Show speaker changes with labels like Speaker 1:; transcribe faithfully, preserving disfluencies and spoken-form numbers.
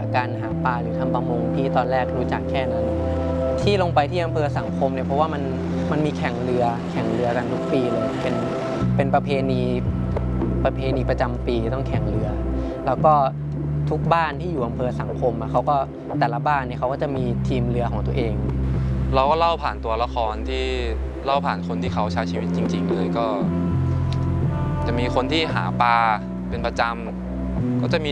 Speaker 1: การหาปลาหรือทำประมงที่ตอนแรกรู้จักแค่นั้นที่ลงไปที่อำเภอสังคมเนี่ยเพราะว่ามันมันมีแข่งเรือแข่งเรือกันทุกปีเลยเป็นเป็นประเพณีประเพณีประจำปีต้องแข่งเรือ แล้วก็ทุกบ้านที่อยู่อำเภอสังคมเขาก็แต่ละบ้านเนี่ยเขาก็จะมีทีมเรือของตัวเอง
Speaker 2: เราก็เล่าผ่านตัวละครที่เล่าผ่านคนที่เขาใช้ชีวิตจริงๆเลยก็จะมีคนที่หาปลาเป็นประจำก็จะมี